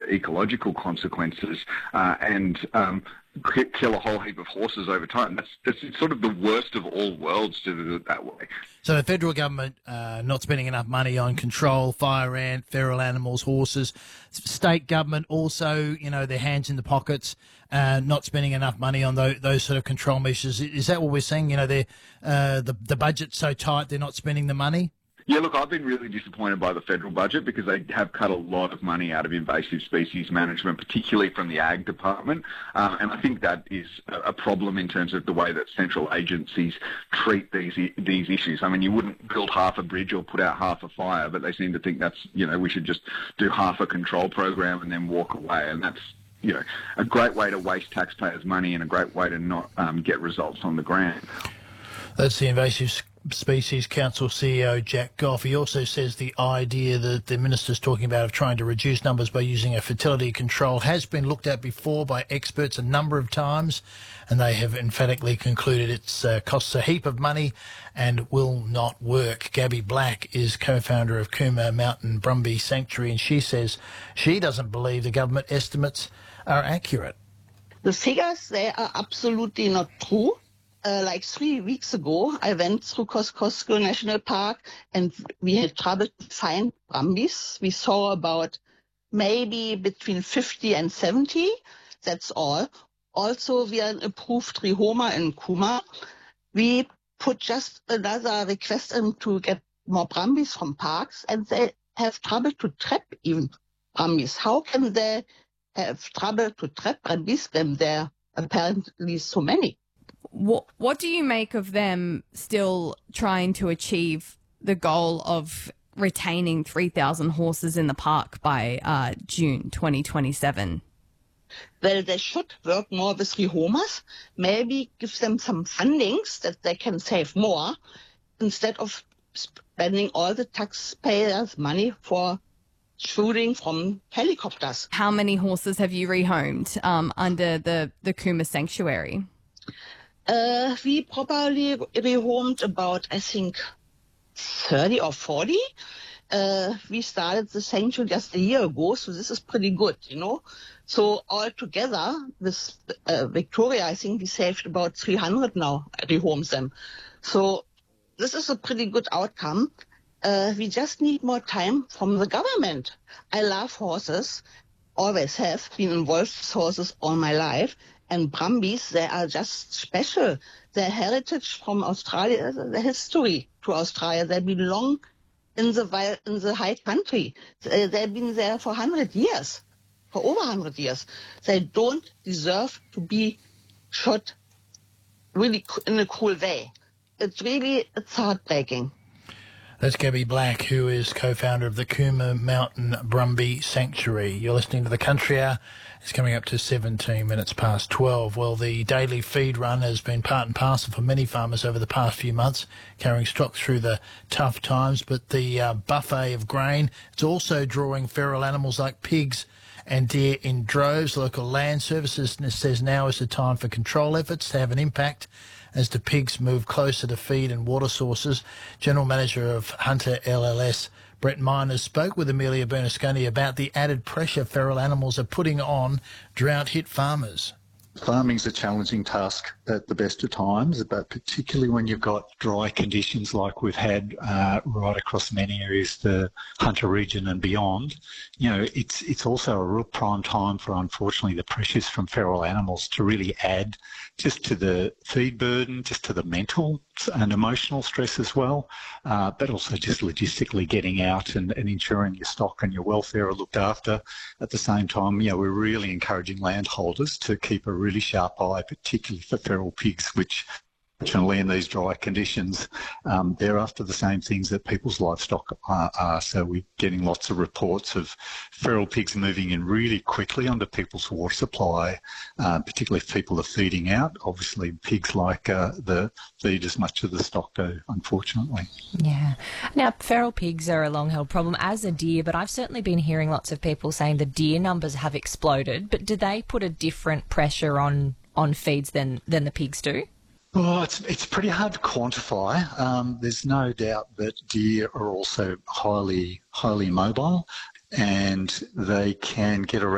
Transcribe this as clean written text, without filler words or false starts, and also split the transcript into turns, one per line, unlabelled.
ecological consequences and kill a whole heap of horses over time. That's sort of the worst of all worlds to do it that way.
So the federal government not spending enough money on control, fire ant, feral animals, horses. State government also, their hands in the pockets, not spending enough money on those sort of control measures. Is that what we're seeing? The budget's so tight they're not spending the money?
Yeah, look, I've been really disappointed by the federal budget because they have cut a lot of money out of invasive species management, particularly from the Ag Department. And I think that is a problem in terms of the way that central agencies treat these issues. I mean, you wouldn't build half a bridge or put out half a fire, but they seem to think that's, we should just do half a control program and then walk away. And that's, a great way to waste taxpayers' money and a great way to not get results on the ground.
That's the Invasive Species Council CEO Jack Goff. He also says the idea that the minister's talking about of trying to reduce numbers by using a fertility control has been looked at before by experts a number of times, and they have emphatically concluded it costs a heap of money and will not work. Gabby Black is co-founder of Cooma Mountain Brumby Sanctuary, and she says she doesn't believe the government estimates are accurate.
The figures, they are absolutely not true. Like 3 weeks ago, I went through Kosciuszko National Park and we had trouble to find brumbies. We saw about maybe between 50 and 70. That's all. Also, we are an approved rehoma in Cooma. We put just another request in to get more brumbies from parks, and they have trouble to trap even brumbies. How can they have trouble to trap brumbies when there are apparently so many?
What do you make of them still trying to achieve the goal of retaining 3,000 horses in the park by June 2027?
Well, they should work more with rehomas, maybe give them some fundings that they can save more instead of spending all the taxpayers' money for shooting from helicopters.
How many horses have you rehomed under the Cooma Sanctuary?
We probably rehomed about, I think, 30 or 40. We started the sanctuary just a year ago, so this is pretty good, So altogether, with Victoria, I think we saved about 300 now, rehomed them. So this is a pretty good outcome. We just need more time from the government. I love horses, always have been involved with horses all my life. And brumbies, they are just special. Their heritage from Australia, the history to Australia, they belong in the high country. They've been there for 100 years, for over 100 years. They don't deserve to be shot really in a cool way. It's heartbreaking.
That's Gabby Black, who is co-founder of the Cooma Mountain Brumby Sanctuary. You're listening to The Country Hour. It's coming up to 17 minutes past 12. Well, the daily feed run has been part and parcel for many farmers over the past few months, carrying stock through the tough times. But the buffet of grain, it's also drawing feral animals like pigs and deer in droves. Local Land Services says now is the time for control efforts to have an impact as the pigs move closer to feed and water sources. General Manager of Hunter LLS, Brett Miners, spoke with Amelia Bernasconi about the added pressure feral animals are putting on drought-hit farmers.
Farming's a challenging task at the best of times, but particularly when you've got dry conditions like we've had right across many areas, the Hunter region and beyond. It's also a real prime time for, unfortunately, the pressures from feral animals to really add just to the feed burden, just to the mental and emotional stress as well, but also just logistically getting out and ensuring your stock and your welfare are looked after. At the same time, we're really encouraging landholders to keep a really sharp eye, particularly for feral pigs, which fortunately in these dry conditions, they're after the same things that people's livestock are. So we're getting lots of reports of feral pigs moving in really quickly onto people's water supply, particularly if people are feeding out. Obviously, pigs like the feed as much of the stock do, unfortunately.
Yeah. Now, feral pigs are a long-held problem, as a deer, but I've certainly been hearing lots of people saying the deer numbers have exploded. But do they put a different pressure on feeds than the pigs do?
Well, it's pretty hard to quantify. There's no doubt that deer are also highly mobile, and they can get around